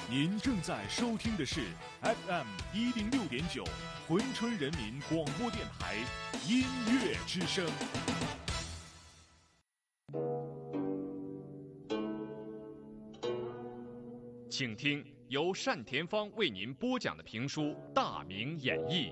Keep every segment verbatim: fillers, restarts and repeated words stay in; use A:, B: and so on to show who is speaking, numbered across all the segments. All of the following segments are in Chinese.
A: 您正在收听的是 F M 一零六点九珲春人民广播电台音乐之声。请听由单田芳为您播讲的评书《大明演义》。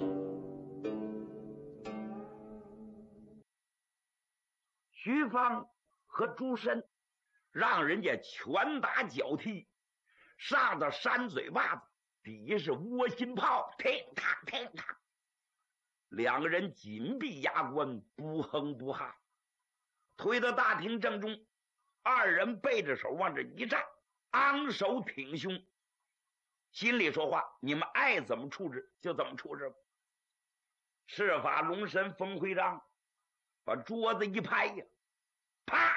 B: 徐芳和朱深让人家拳打脚踢，上到山嘴巴子，底下是窝心炮，听他听他，两个人紧闭牙关，不哼不哈，推到大厅正中，二人背着手往这一站，昂首挺胸，心里说话：你们爱怎么处置就怎么处置吧。赤发龙神冯徽章把桌子一拍呀，啪！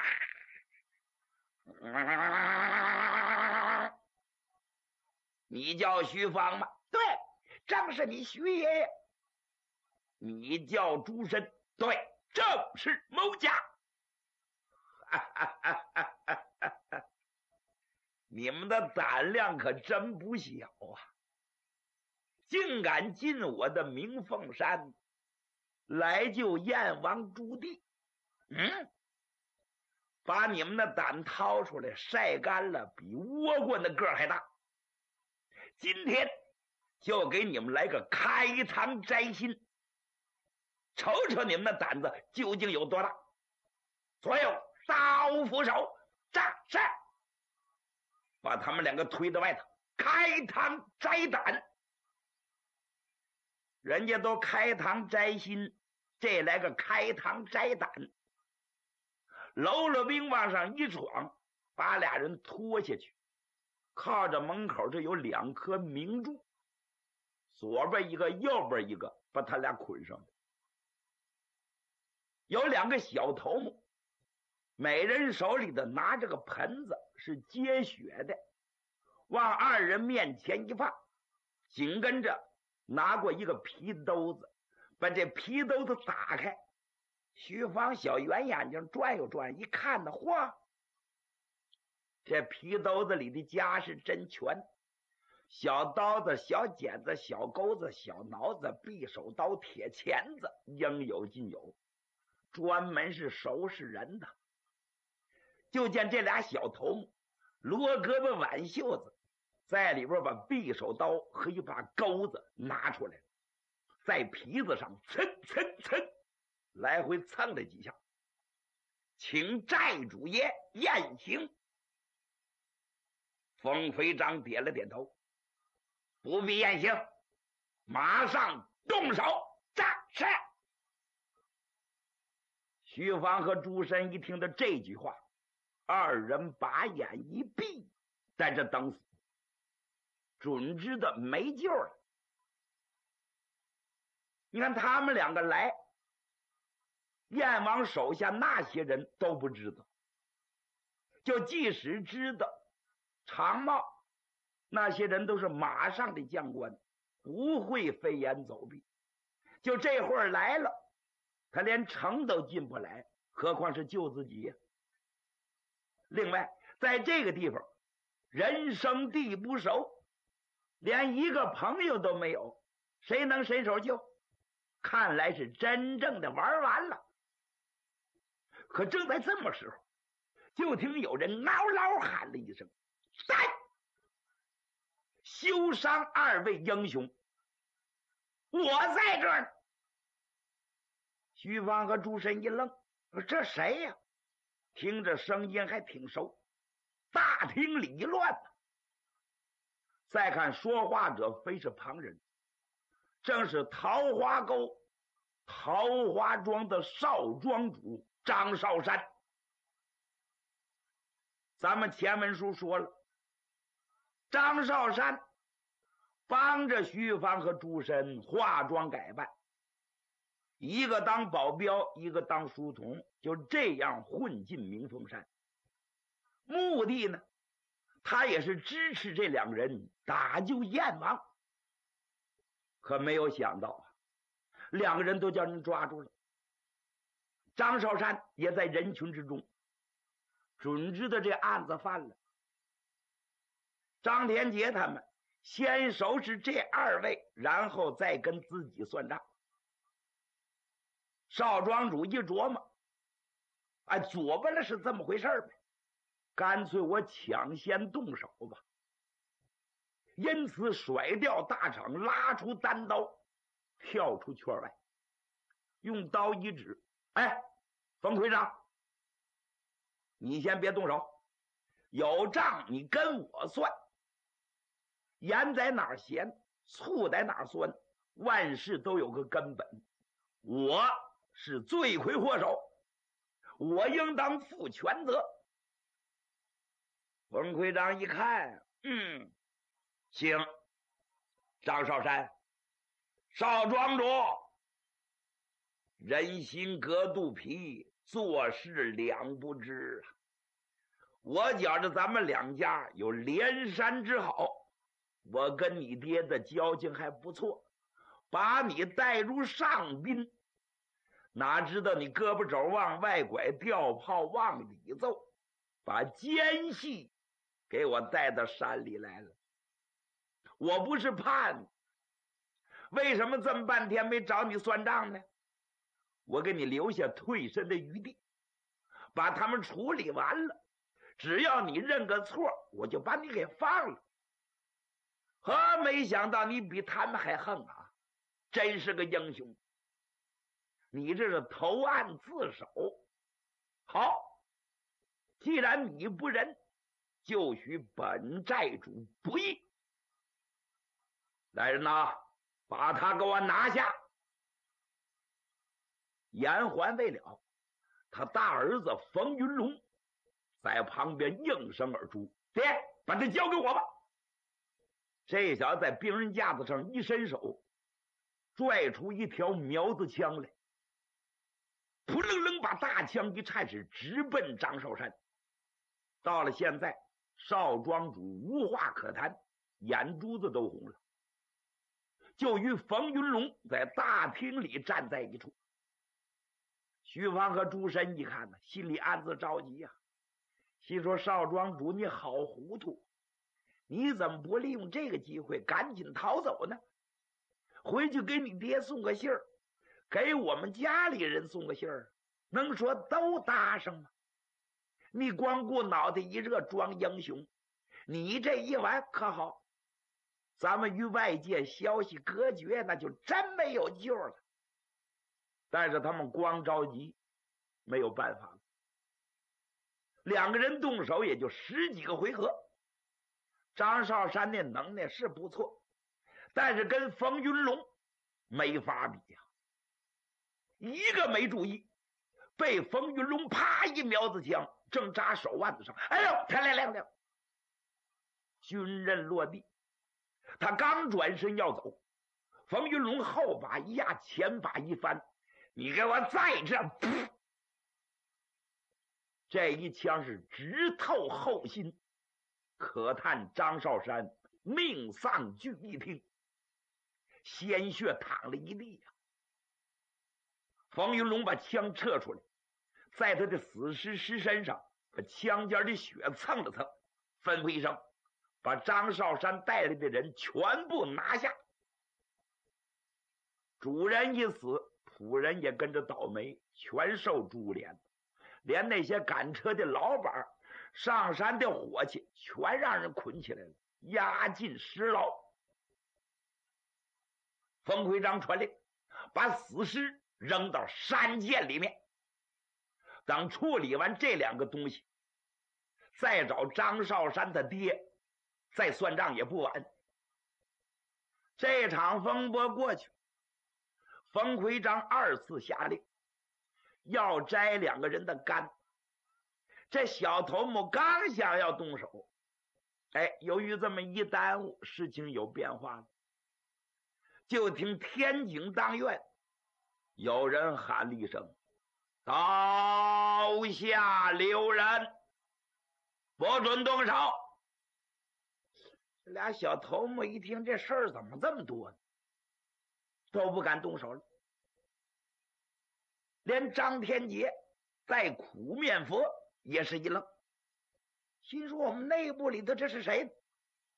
B: 你叫徐芳吗？对，正是你徐爷爷。你叫朱深？对，正是某家。你们的胆量可真不小啊，竟敢进我的明凤山来救燕王朱棣。嗯，把你们的胆掏出来晒干了，比倭瓜的个儿还大。今天就给你们来个开膛摘心，瞅瞅你们的胆子究竟有多大。所有刀斧手战士，把他们两个推到外头，开膛摘胆。人家都开膛摘心，这来个开膛摘胆。喽啰兵往上一闯，把俩人拖下去，靠着门口这有两棵明柱，左边一个右边一个，把他俩捆上了。有两个小头目，每人手里的拿着个盆子，是接血的，往二人面前一放，紧跟着拿过一个皮兜子，把这皮兜子打开。徐芳小圆眼睛转悠转，一看呢，嚯，这皮兜子里的家是真全，小刀子、小剪子、小钩子、小挠子、匕首刀、铁钳子，应有尽有，专门是收拾人的。就见这俩小头目罗胳膊挽袖子，在里边把匕首刀和一把钩子拿出来，在皮子上蹭蹭蹭来回蹭了几下，请寨主爷验刑。冯徽章点了点头，不必验刑，马上动手。战士。徐芳和朱深一听到这句话，二人把眼一闭，在这等死，准知道没救了。你看他们两个来，燕王手下那些人都不知道，就即使知道，常茂那些人都是马上的将官，不会飞檐走壁。就这会儿来了，他连城都进不来，何况是救自己呀？另外，在这个地方人生地不熟，连一个朋友都没有，谁能伸手救？看来是真正的玩完了。可正在这么时候，就听有人嗷嗷喊了一声：在！休伤二位英雄，我在这儿呢。徐芳和朱深一愣，这谁呀？听着声音还挺熟，大厅里一乱呢。再看说话者非是旁人，正是桃花沟桃花庄的少庄主张少山。咱们前文书说了，张少山帮着徐芳和朱深化妆改扮，一个当保镖，一个当书童，就这样混进明凤山。目的呢，他也是支持这两人打救燕王。可没有想到啊，两个人都叫人抓住了。张少山也在人群之中，准知道这案子犯了， 张天杰他们先收拾这二位，然后再跟自己算账。少庄主一琢磨，哎，左巴了是这么回事呗，干脆我抢先动手吧。因此甩掉大氅，拉出单刀，跳出圈外，用刀一指，哎，冯魁章，你先别动手，有账你跟我算。盐在哪儿咸，醋在哪儿酸，万事都有个根本。我是罪魁祸首，我应当负全责。冯魁章一看，嗯，行，张少山，少庄主，人心隔肚皮，做事两不知啊。我觉着咱们两家有连山之好，我跟你爹的交情还不错，把你带入上宾，哪知道你胳膊肘往外拐，吊炮往里奏，把奸细给我带到山里来了。我不是怕你，为什么这么半天没找你算账呢？我给你留下退身的余地，把他们处理完了，只要你认个错，我就把你给放了。呵，没想到你比他们还横啊，真是个英雄。你这是投案自首。好，既然你不仁，就许本债主不义。来人呐，把他给我拿下。言还未了，他大儿子冯云龙在旁边应声而出，爹，把他交给我吧。这小子在病人架子上一伸手，拽出一条苗子枪来，扑棱棱把大枪一颤，是直奔张少山。到了现在，少庄主无话可谈，眼珠子都红了，就与冯云龙在大厅里站在一处。徐芳和朱深一看呢，心里暗自着急呀、啊，心说少庄主你好糊涂，你怎么不利用这个机会赶紧逃走呢？回去给你爹送个信儿，给我们家里人送个信儿，能说都搭上吗？你光顾脑袋一热装英雄，你这一玩可好，咱们与外界消息隔绝，那就真没有救了。但是他们光着急，没有办法了。两个人动手也就十几个回合，张少山那能耐是不错，但是跟冯云龙没法比呀、啊。一个没注意，被冯云龙啪一苗子枪正扎手腕子上，哎呦，天亮亮亮，军刃落地。他刚转身要走，冯云龙后把一压，前把一翻，你给我再这样！这一枪是直透后心，可叹张少山命丧聚义厅，鲜血淌了一地呀、啊。冯云龙把枪撤出来，在他的死尸尸身上把枪尖的血蹭了蹭，吩咐一声，把张少山带来的人全部拿下。主人一死，仆人也跟着倒霉，全受株连。连那些赶车的老板、上山的伙计全让人捆起来了，押进尸牢。冯魁章传令，把死尸扔到山涧里面。等处理完这两个东西，再找张少山的爹再算账也不晚。这场风波过去，冯魁章二次下令要摘两个人的肝。这小头目刚想要动手，哎，由于这么一耽误，事情有变化了。就听天井当院有人喊了一声：“刀下留人，不准动手。”这俩小头目一听这事儿怎么这么多呢，都不敢动手了。连张天杰带苦面佛也是一愣，心说我们内部里头这是谁？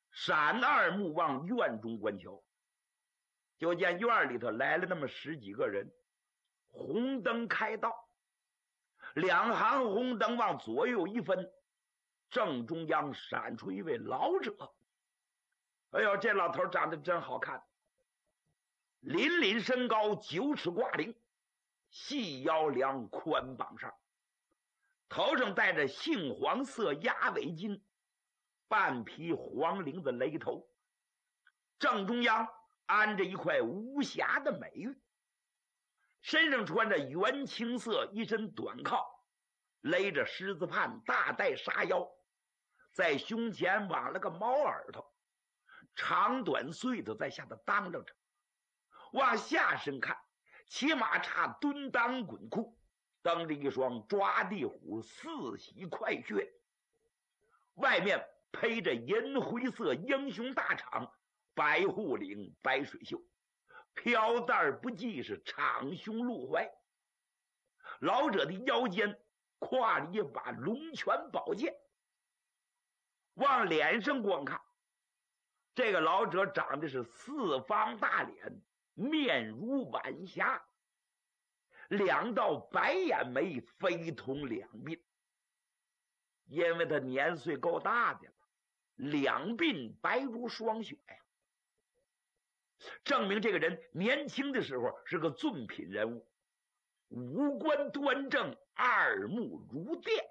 B: 闪二目往院中观瞧，就见院里头来了那么十几个人，红灯开道，两行红灯往左右一分，正中央闪出一位老者。哎呦，这老头长得真好看，凛凛身高，九尺挂领，细腰梁，宽膀上，头上戴着杏黄色鸭尾巾，半披黄绫子勒头，正中央安着一块无瑕的美玉，身上穿着原青色一身短靠，勒着狮子畔，大带沙腰，在胸前挽了个猫耳朵，长短穗子在下头当着着。往下身看，骑马叉蹲裆滚裤，蹬着一双抓地虎四喜快靴，外面披着银灰色英雄大氅，白护领白水袖，飘带不系是敞胸露怀。老者的腰间挎了一把龙泉宝剑。往脸上光看，这个老者长得是四方大脸，面如晚霞，两道白眼眉非同两鬓，因为他年岁够大的了，两鬓白如霜雪呀，证明这个人年轻的时候是个俊品人物，五官端正，二目如电。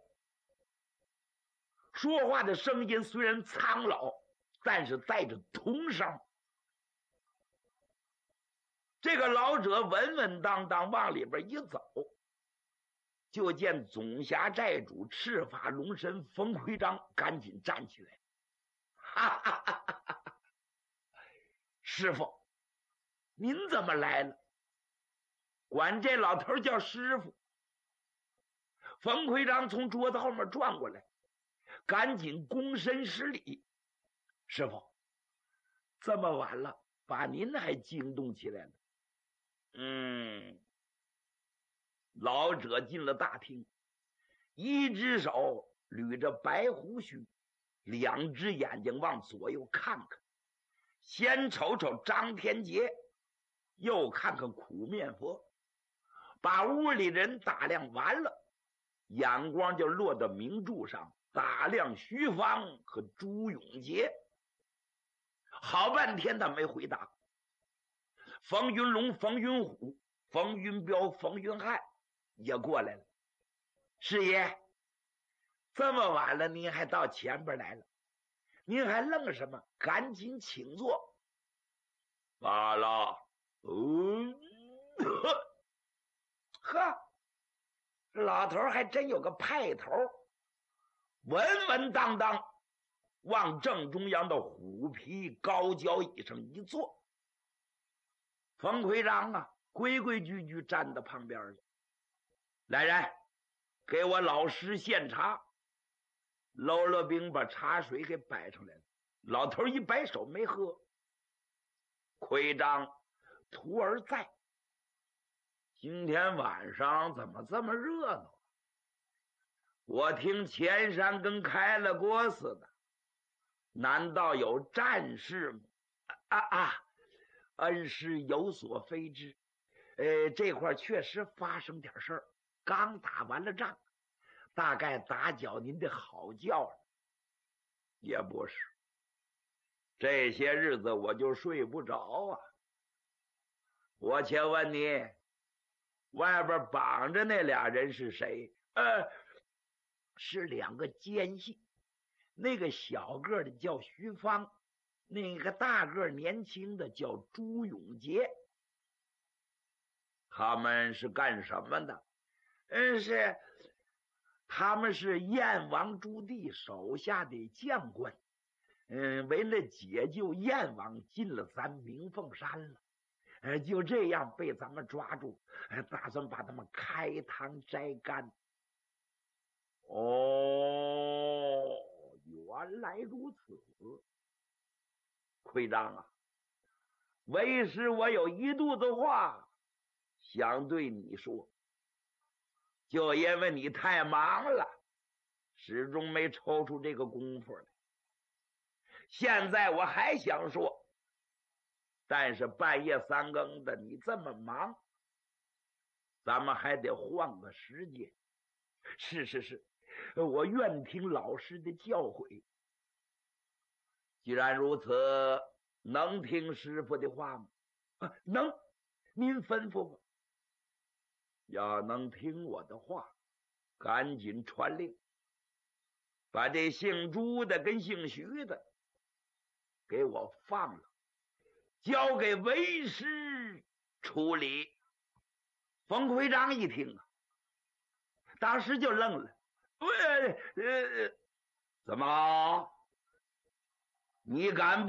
B: 说话的声音虽然苍老，但是带着童声。这个老者稳稳当当往里边一走，就见总辖寨主赤发龙神冯奎章赶紧站起来，哈哈哈哈哈哈！师傅，您怎么来了？管这老头叫师傅。冯奎章从桌子后面转过来，赶紧躬身施礼。师傅，这么晚了，把您还惊动起来了。嗯，老者进了大厅，一只手捋着白胡须，两只眼睛往左右看看，先瞅瞅张天杰，又看看苦面佛，把屋里人打量完了，眼光就落到明柱上，打量徐芳和朱永杰。好半天他没回答。冯云龙、冯云虎、冯云彪、冯云汉也过来了。师爷，这么晚了您还到前边来了，您还愣什么？赶紧请坐。罢了。嗯，呵，老头还真有个派头，稳稳当当往正中央的虎皮高脚椅上一坐。冯奎章啊，规规矩矩站到旁边去。来人，给我老师献茶。搂了兵把茶水给摆上来了。老头一摆手没喝。奎章，徒儿在。今天晚上怎么这么热闹？我听前山跟开了锅似的，难道有战事吗？啊啊！恩师有所非知，呃，这块确实发生点事儿，刚打完了仗，大概打搅您的好觉了。也不是，这些日子我就睡不着啊。我且问你，外边绑着那俩人是谁？呃，是两个奸细，那个小个的叫徐芳，那个大个年轻的叫朱永杰。他们是干什么的？嗯，是他们是燕王朱棣手下的将官，嗯，为了解救燕王，进了咱明凤山了，呃，就这样被咱们抓住，呃，打算把他们开膛摘干。哦，原来如此。奎章啊，为师我有一肚子话想对你说，就因为你太忙了，始终没抽出这个功夫来。 现在我还想说，但是半夜三更的你这么忙，咱们还得换个时间。是是是，我愿听老师的教诲。既然如此，能听师傅的话吗？啊，能，您吩咐吧。要能听我的话，赶紧传令，把这姓朱的跟姓徐的给我放了，交给为师处理。冯会长一听啊，当时就愣了。喂，呃，怎么？你敢不